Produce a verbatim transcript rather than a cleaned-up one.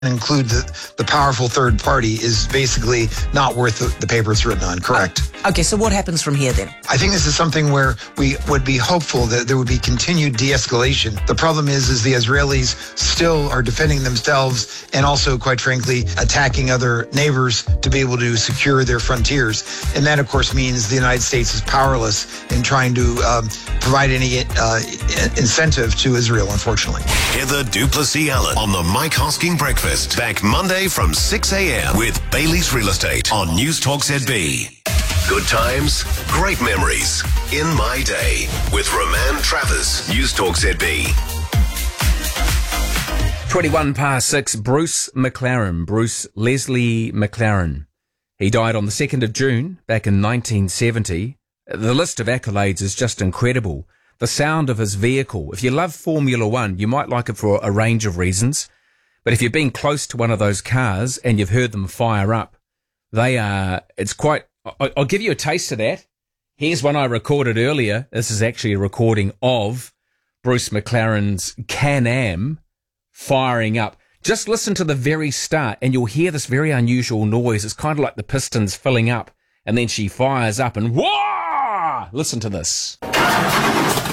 include the, the powerful third party is basically not worth the, the paper it's written on, correct? Uh, okay, so what happens from here then? I think this is something where we would be hopeful that there would be continued de-escalation. The problem is, is the Israelis still are defending themselves and also, quite frankly, attacking other neighbors to be able to secure their frontiers. And that, of course, means the United States is powerless in trying to um, provide any uh, incentive to Israel, unfortunately. Heather du Plessis-Allen on the Mike Hosking Breakfast. Back Monday from six a.m. with Bailey's Real Estate on News Talk Z B. Good times, great memories. In My Day with Roman Travers. News Talk Z B. twenty-one past six, Bruce McLaren, Bruce Leslie McLaren. He died on the second of June back in nineteen seventy. The list of accolades is just incredible. The sound of his vehicle. If you love Formula One, you might like it for a range of reasons. But if you've been close to one of those cars and you've heard them fire up, they are, it's quite, I'll give you a taste of that. Here's one I recorded earlier. This is actually a recording of Bruce McLaren's Can-Am firing up. Just listen to the very start and you'll hear this very unusual noise. It's kind of like the pistons filling up and then she fires up and whoa! Listen to this.